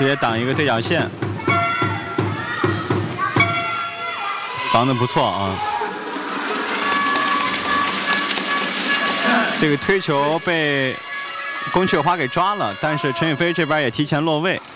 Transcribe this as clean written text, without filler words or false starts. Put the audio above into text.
直接挡一个对角线，防得不错啊。这个推球被宫崎友花给抓了，但是陈雨菲这边也提前落位。